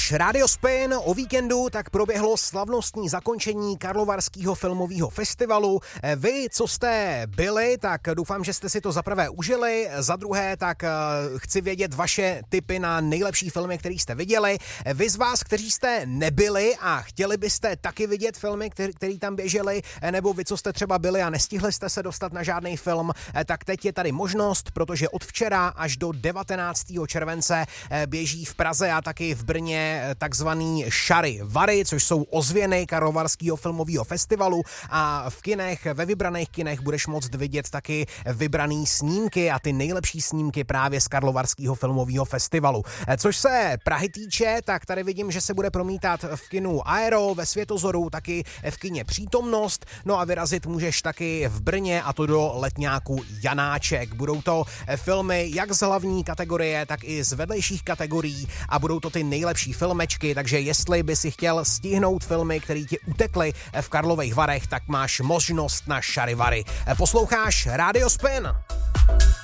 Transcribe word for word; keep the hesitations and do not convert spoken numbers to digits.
Posloucháš Radio Spin. O víkendu tak proběhlo slavnostní zakončení Karlovarského filmového festivalu. Vy, co jste byli, tak doufám, že jste si to za prvé užili, za druhé tak chci vědět vaše tipy na nejlepší filmy, které jste viděli. Vy z vás, kteří jste nebyli a chtěli byste taky vidět filmy, které tam běžely, nebo vy, co jste třeba byli a nestihli jste se dostat na žádný film, tak teď je tady možnost, protože od včera až do devatenáctého července běží v Praze a taky v Brně takzvaný Šary Vary, což jsou ozvěny Karlovarského filmového festivalu, a v kinech, ve vybraných kinech budeš moct vidět taky vybraný snímky a ty nejlepší snímky právě z Karlovarského filmového festivalu. Což se Prahy týče, tak tady vidím, že se bude promítat v kinu Aero, ve Světozoru, taky v kině Přítomnost, no a vyrazit můžeš taky v Brně, a to do letňáku Janáček. Budou to filmy jak z hlavní kategorie, tak i z vedlejších kategorií a budou to ty nejlepší filmečky, takže jestli by si chtěl stihnout filmy, které ti utekly v Karlových Varech, tak máš možnost na Šary Vary. Posloucháš Radio Spin.